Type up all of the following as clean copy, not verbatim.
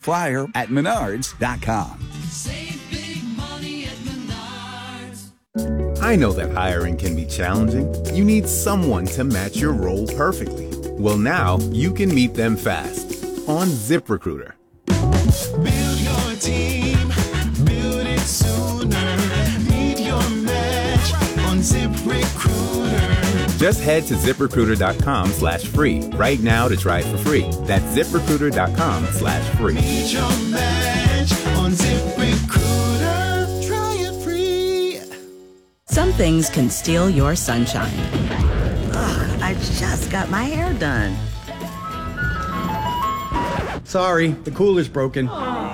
flyer at menards.com. Save big money at Menards. I know that hiring can be challenging. You need someone to match your role perfectly. Well, now you can meet them fast on ZipRecruiter. Build your team, build it sooner. Meet your match on ZipRecruiter. Just head to ZipRecruiter.com/free right now to try it for free. That's ZipRecruiter.com/free. Meet your match on ZipRecruiter. Try it free. Some things can steal your sunshine. Ugh, I just got my hair done. Sorry, the cooler's broken.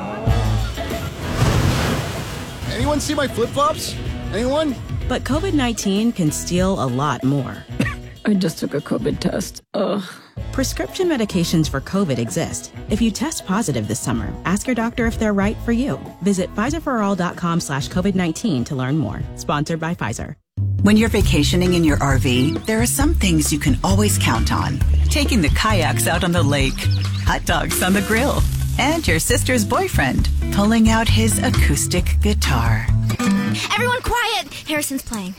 Anyone see my flip-flops? Anyone? But COVID-19 can steal a lot more. I just took a COVID test. Ugh. Prescription medications for COVID exist. If you test positive this summer, ask your doctor if they're right for you. Visit PfizerForAll.com/COVID-19 to learn more. Sponsored by Pfizer. When you're vacationing in your RV, there are some things you can always count on. Taking the kayaks out on the lake, hot dogs on the grill, and your sister's boyfriend pulling out his acoustic guitar. Everyone quiet! Harrison's playing.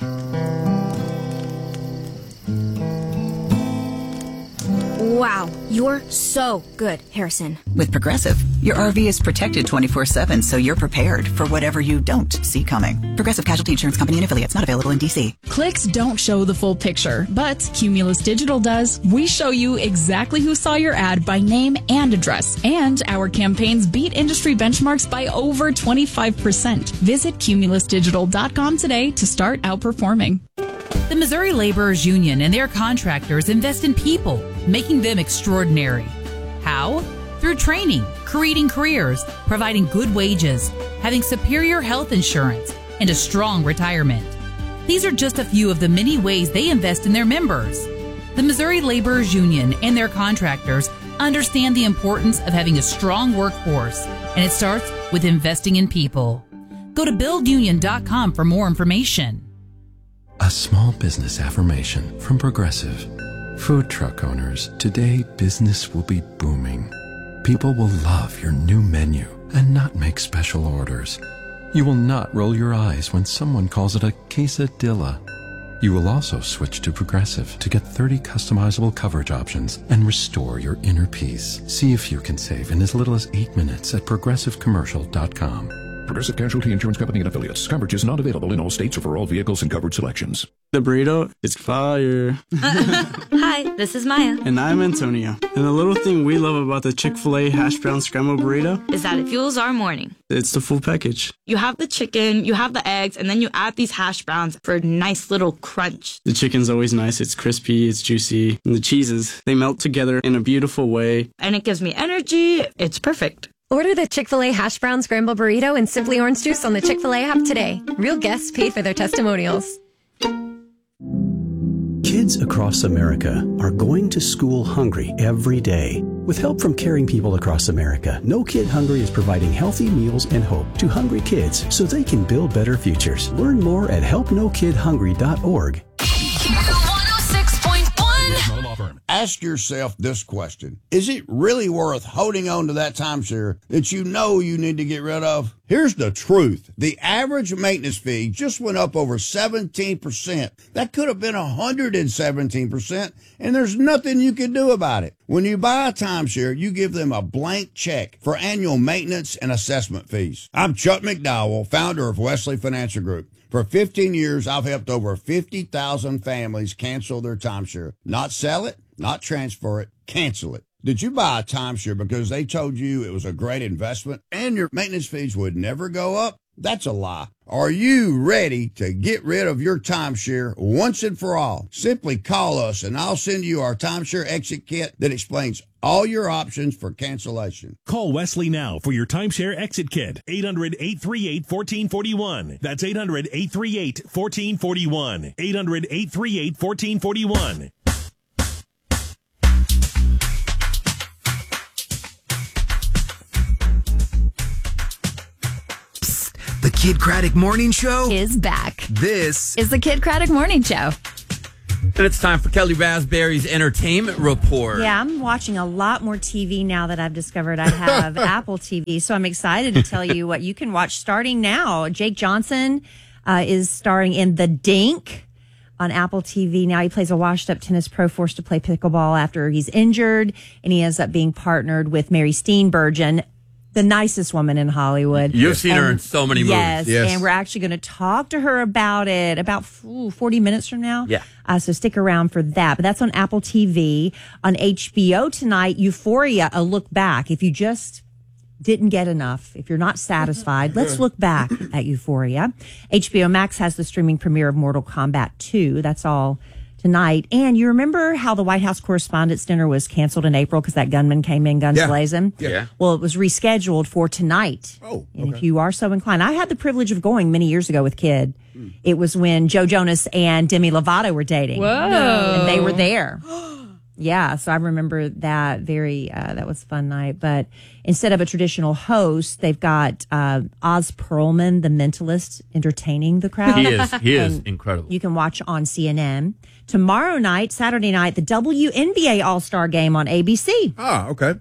Wow, you're so good, Harrison. With Progressive, your RV is protected 24/7, so you're prepared for whatever you don't see coming. Progressive Casualty Insurance Company and affiliates, not available in D.C. Clicks don't show the full picture, but Cumulus Digital does. We show you exactly who saw your ad by name and address, and our campaigns beat industry benchmarks by over 25%. Visit cumulusdigital.com today to start outperforming. The Missouri Laborers Union and their contractors invest in people, making them extraordinary. How? Through training, creating careers, providing good wages, having superior health insurance, and a strong retirement. These are just a few of the many ways they invest in their members. The Missouri Laborers Union and their contractors understand the importance of having a strong workforce, and it starts with investing in people. Go to buildunion.com for more information. A small business affirmation from Progressive. Food truck owners, today business will be booming. People will love your new menu and not make special orders. You will not roll your eyes when someone calls it a quesadilla. You will also switch to Progressive to get 30 customizable coverage options and restore your inner peace. See if you can save in as little as 8 minutes at progressivecommercial.com. Progressive Casualty Insurance Company and affiliates. Coverage is not available in all states or for all vehicles and covered selections. The burrito is fire. Hi, this is Maya. And I'm Antonio. And the little thing we love about the Chick-fil-A hash brown scrambled burrito is that it fuels our morning. It's the full package. You have the chicken, you have the eggs, and then you add these hash browns for a nice little crunch. The chicken's always nice. It's crispy, it's juicy. And the cheeses, they melt together in a beautiful way. And it gives me energy. It's perfect. Order the Chick-fil-A Hash Brown Scramble Burrito and Simply Orange Juice on the Chick-fil-A app today. Real guests paid for their testimonials. Kids across America are going to school hungry every day. With help from caring people across America, No Kid Hungry is providing healthy meals and hope to hungry kids so they can build better futures. Learn more at helpnokidhungry.org. Ask yourself this question. Is it really worth holding on to that timeshare that you know you need to get rid of? Here's the truth. The average maintenance fee just went up over 17%. That could have been 117%, and there's nothing you can do about it. When you buy a timeshare, you give them a blank check for annual maintenance and assessment fees. I'm Chuck McDowell, founder of Wesley Financial Group. For 15 years, I've helped over 50,000 families cancel their timeshare. Not sell it, not transfer it, cancel it. Did you buy a timeshare because they told you it was a great investment and your maintenance fees would never go up? That's a lie. Are you ready to get rid of your timeshare once and for all? Simply call us and I'll send you our timeshare exit kit that explains all your options for cancellation. Call Wesley now for your timeshare exit kit. 800-838-1441. That's 800-838-1441. 800-838-1441. The Kid Craddock Morning Show is back. This is the Kid Craddock Morning Show. And it's time for Kelly Raspberry's Entertainment Report. Yeah, I'm watching a lot more TV now that I've discovered I have Apple TV. So I'm excited to tell you what you can watch starting now. Jake Johnson is starring in The Dink on Apple TV. Now he plays a washed-up tennis pro forced to play pickleball after he's injured, and he ends up being partnered with Mary Steenburgen, the nicest woman in Hollywood. You've seen her in so many movies. Yes, and we're actually going to talk to her about it about 40 minutes from now. Yeah. So stick around for that. But that's on Apple TV. On HBO tonight, Euphoria, a look back. If you just didn't get enough, if you're not satisfied, let's look back at Euphoria. HBO Max has the streaming premiere of Mortal Kombat 2. That's all tonight. And you remember how the White House Correspondents' Dinner was canceled in April because that gunman came in guns blazing? Yeah. Well, it was rescheduled for tonight. Oh, and if you are so inclined, I had the privilege of going many years ago with Kid. It was when Joe Jonas and Demi Lovato were dating. Whoa. And they were there. Yeah, so I remember that that was a fun night. But instead of a traditional host, they've got Oz Perlman, the mentalist, entertaining the crowd. He is incredible. You can watch on CNN. Tomorrow night, Saturday night, the WNBA All-Star Game on ABC. Ah, okay.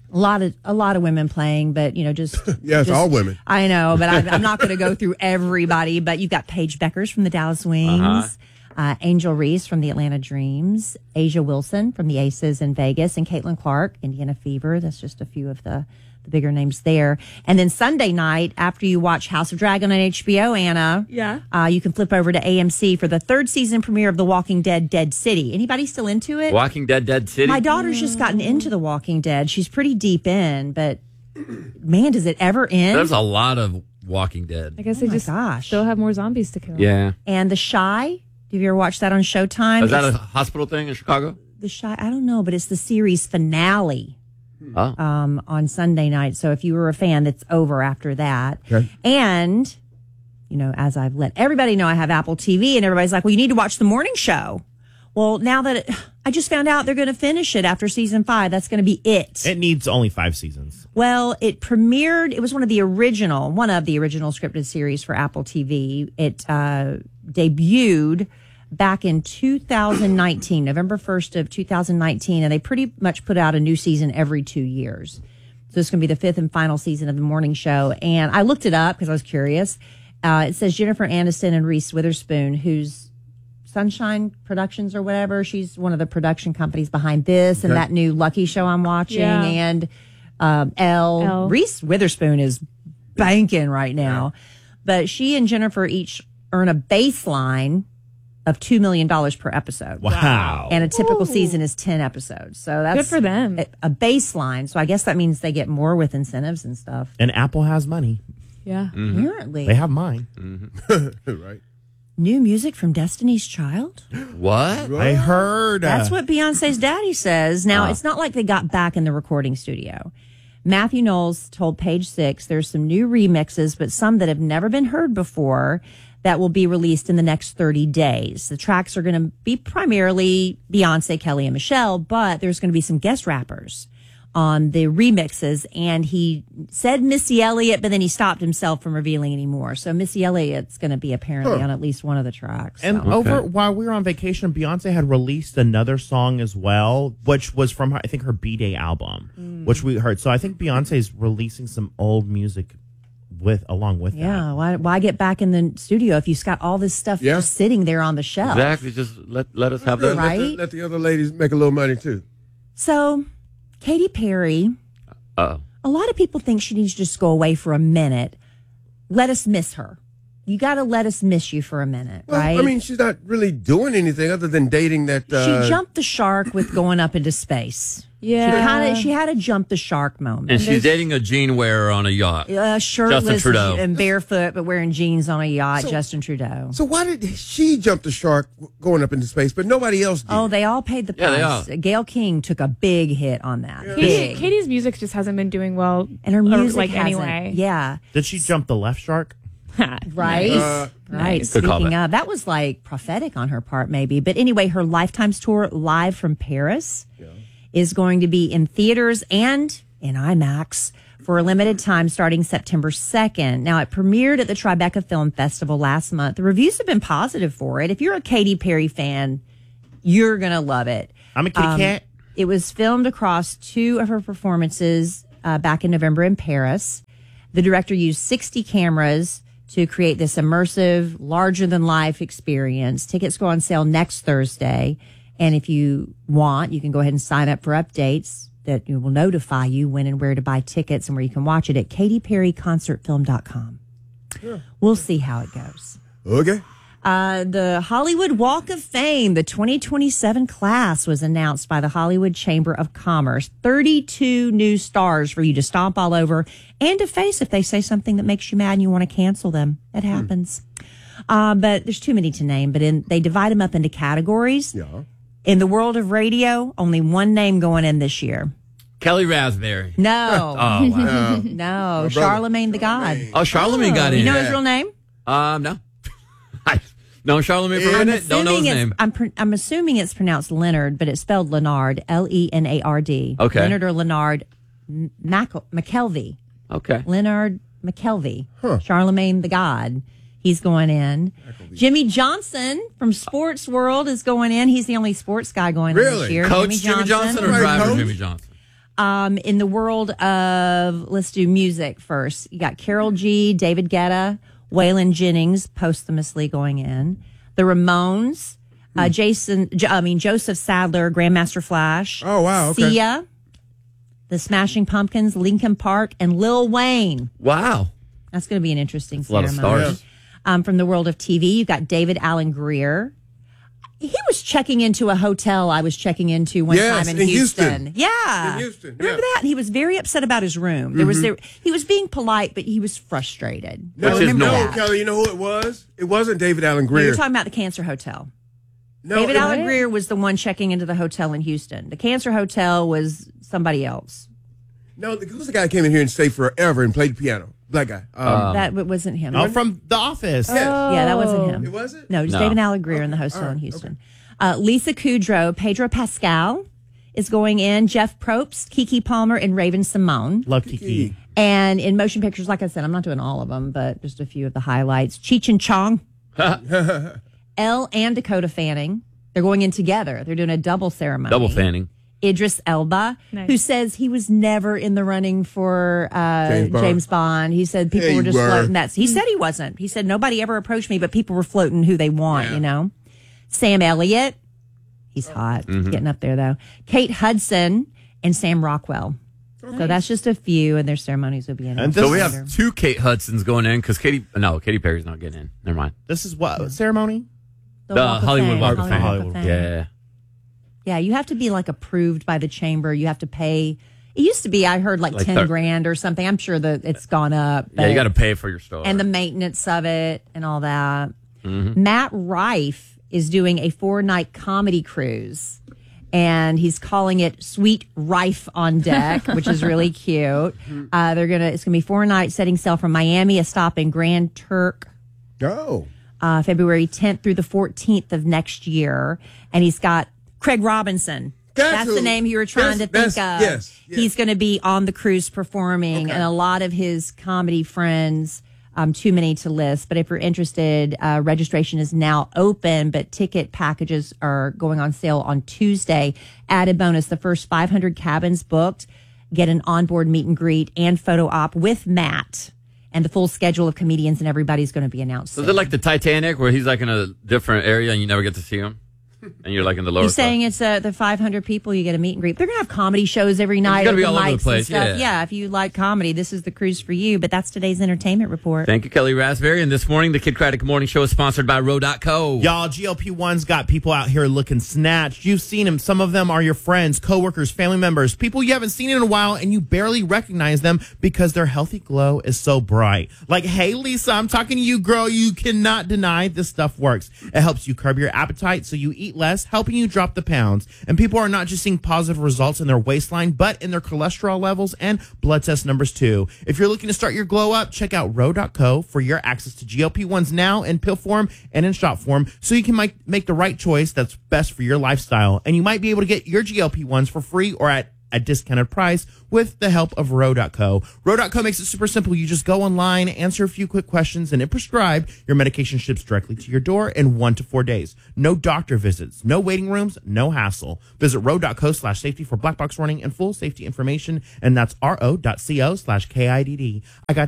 A lot of women playing, but just it's all women. I know, but I'm not going to go through everybody. But you've got Paige Beckers from the Dallas Wings, Angel Reese from the Atlanta Dreams, Asia Wilson from the Aces in Vegas, and Caitlin Clark, Indiana Fever. That's just a few of the bigger names there. And then Sunday night, after you watch House of Dragon on HBO, Anna, you can flip over to AMC for the third season premiere of The Walking Dead, Dead City. Anybody still into it? Walking Dead, Dead City? My daughter's just gotten into The Walking Dead. She's pretty deep in, but man, does it ever end? There's a lot of Walking Dead. I guess they just still have more zombies to kill. Yeah. And The Chi, have you ever watched that on Showtime? Is that a hospital thing in Chicago? The Chi, I don't know, but it's the series finale. On Sunday night. So if you were a fan, that's over after that. Okay. And, as I've let everybody know, I have Apple TV, and everybody's like, well, you need to watch the morning show. Well, now that I just found out they're going to finish it after season 5, that's going to be it. It needs only 5 seasons. Well, it premiered. It was one of the original scripted series for Apple TV. It debuted back in 2019, November 1st of 2019, and they pretty much put out a new season every 2 years. So it's going to be the 5th and final season of the morning show. And I looked it up because I was curious. It says Jennifer Aniston and Reese Witherspoon, who's Sunshine Productions or whatever. She's one of the production companies behind this and that new Lucky show I'm watching. Yeah. And Elle. Reese Witherspoon is banking right now. But she and Jennifer each earn a baseline of $2 million per episode. Wow. And a typical season is 10 episodes. So that's good for them. A baseline. So I guess that means they get more with incentives and stuff. And Apple has money. Yeah. Mm-hmm. Apparently. They have mine. Mm-hmm. Right. New music from Destiny's Child? What? I heard. That's what Beyonce's daddy says. Now, it's not like they got back in the recording studio. Matthew Knowles told Page Six there's some new remixes, but some that have never been heard before that will be released in the next 30 days. The tracks are going to be primarily Beyonce, Kelly, and Michelle, but there's going to be some guest rappers on the remixes. And he said Missy Elliott, but then he stopped himself from revealing any more. So Missy Elliott's going to be apparently on at least one of the tracks. And while we were on vacation, Beyonce had released another song as well, which was from her, I think her B-Day album, which we heard. So I think Beyonce's releasing some old music along with that. Yeah, why get back in the studio if you've got all this stuff just sitting there on the shelf? Exactly. Just let us have that. Right? Let the other ladies make a little money too. So, Katy Perry, a lot of people think she needs to just go away for a minute. Let us miss her. You got to let us miss you for a minute, right? I mean, she's not really doing anything other than dating that. She jumped the shark with going up into space. Yeah, she had a jump the shark moment. And she's dating a jean wearer on a yacht. Shirtless Justin Trudeau. and barefoot, but wearing jeans on a yacht. Justin Trudeau. So why did she jump the shark going up into space, but nobody else did? Oh, they all paid the price. Gayle King took a big hit on that. Yeah. Big. Katie's music just hasn't been doing well, and her music hasn't. Anyway. Yeah. Did she jump the left shark? Right. Right. Speaking of, that was like prophetic on her part, maybe. But anyway, her Lifetimes tour live from Paris is going to be in theaters and in IMAX for a limited time starting September 2nd. Now, it premiered at the Tribeca Film Festival last month. The reviews have been positive for it. If you're a Katy Perry fan, You're going to love it. I'm a kitty cat. It was filmed across 2 of her performances back in November in Paris. The director used 60 cameras to create this immersive, larger-than-life experience. Tickets go on sale next Thursday. And if you want, you can go ahead and sign up for updates that will notify you when and where to buy tickets and where you can watch it at katyperryconcertfilm.com. Yeah. We'll see how it goes. Okay. The Hollywood Walk of Fame, the 2027 class, was announced by the Hollywood Chamber of Commerce. 32 new stars for you to stomp all over and to face if they say something that makes you mad and you want to cancel them. It happens. But there's too many to name. But they divide them up into categories. Yeah. In the world of radio, only one name going in this year. Kelly Raspberry. No. Oh, wow. No. Charlemagne the God. Oh, Charlemagne got in. You know his real name? No. No, Charlemagne for a minute. Don't know his name. I'm assuming it's pronounced Leonard, but it's spelled Leonard, Lenard. Okay. Leonard or Leonard McKelvey. Okay. Leonard McKelvey. Charlemagne the God. He's going in. Jimmy Johnson from Sports World is going in. He's the only sports guy going in this year. Coach Jimmy Johnson or driver Jimmy Johnson? In the world of, let's do music first. You got Karol G, David Guetta, Waylon Jennings posthumously going in. The Ramones, Joseph Sadler, Grandmaster Flash. Oh, wow. Okay. Sia, the Smashing Pumpkins, Linkin Park, and Lil Wayne. Wow. That's going to be an interesting ceremony. A lot of stars. From the world of TV, you've got David Alan Grier. He was checking into a hotel I was checking into one time in Houston. Yeah. In Houston. Remember that? And he was very upset about his room. He was being polite, but he was frustrated. No, Kelly, you know who it was? It wasn't David Alan Grier. You're talking about the Cancer Hotel. No, David Alan Grier was the one checking into the hotel in Houston. The Cancer Hotel was somebody else. No, who's the guy that came in here and stayed forever and played the piano? Black guy. That wasn't him. Oh, from The Office. Yeah, that wasn't him. It wasn't? No, just David Alan Grier in the hotel in Houston. Lisa Kudrow, Pedro Pascal is going in. Jeff Probst, Keke Palmer, and Raven Simone. Love Keke. And in motion pictures, like I said, I'm not doing all of them, but just a few of the highlights. Cheech and Chong. Elle and Dakota Fanning. They're going in together. They're doing a double ceremony. Double fanning. Idris Elba, who says he was never in the running for James Bond. He said people were just floating that. He said he wasn't. He said nobody ever approached me, but people were floating who they want, you know. Sam Elliott, he's hot, getting up there though. Kate Hudson and Sam Rockwell. So that's just a few, and their ceremonies will be in. So we have 2 Kate Hudsons going in because Katy Perry's not getting in. Never mind. This is what ceremony? The Hollywood Walk of Fame. Yeah. Yeah, you have to be like approved by the chamber. You have to pay. It used to be, I heard, like 10 grand or something. I'm sure that it's gone up. Yeah, you got to pay for your store. And the maintenance of it and all that. Matt Rife is doing a 4-night comedy cruise. And he's calling it Sweet Rife on Deck, which is really cute. It's gonna be 4 nights, setting sail from Miami, a stop in Grand Turk. February 10th through the 14th of next year. And he's got Craig Robinson. That's the name you were trying to think of. Yes. He's going to be on the cruise performing, and a lot of his comedy friends, too many to list. But if you're interested, registration is now open, but ticket packages are going on sale on Tuesday. Added bonus, the first 500 cabins booked get an onboard meet and greet and photo op with Matt. And the full schedule of comedians and everybody's going to be announced. So is it like the Titanic where he's like in a different area and you never get to see him? And you're like in the lower. You're saying it's the 500 people you get a meet and greet. They're gonna have comedy shows every night. It's gonna be all over the place. Yeah, if you like comedy, this is the cruise for you. But that's today's entertainment report. Thank you, Kelly Raspberry. And this morning, the Kid Craddock Morning Show is sponsored by Row.co. Y'all, GLP-1's got people out here looking snatched. You've seen them. Some of them are your friends, coworkers, family members, people you haven't seen in a while, and you barely recognize them because their healthy glow is so bright. Like, hey, Lisa, I'm talking to you, girl. You cannot deny this stuff works. It helps you curb your appetite so you eat less, helping you drop the pounds. And people are not just seeing positive results in their waistline, but in their cholesterol levels and blood test numbers too. If you're looking to start your glow up, check out Row.co for your access to GLP-1s now in pill form and in shot form, so you can make the right choice that's best for your lifestyle. And you might be able to get your GLP-1s for free or at at discounted price with the help of Ro.co. Ro.co makes it super simple. You just go online, answer a few quick questions, and it prescribe. Your medication ships directly to your door in 1 to 4 days. No doctor visits, no waiting rooms, no hassle. Visit Ro.co/safety for black box warning and full safety information, and that's ro.co/KIDD. I got